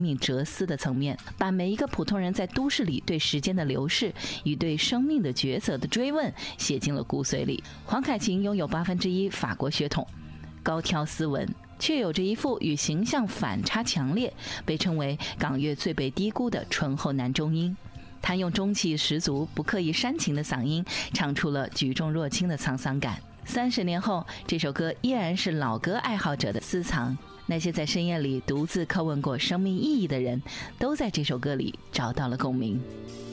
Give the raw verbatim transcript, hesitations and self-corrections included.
命哲思的层面，把每一个普通人在都市里对时间的流逝与对生命的抉择的追问写进了骨髓里。黄凯芹拥有八分之一法国血统，高挑斯文，却有着一副与形象反差强烈，被称为港乐最被低估的醇厚男中音。他用中气十足、不刻意煽情的嗓音，唱出了举重若轻的沧桑感。三十年后，这首歌依然是老歌爱好者的私藏。那些在深夜里独自叩问过生命意义的人，都在这首歌里找到了共鸣。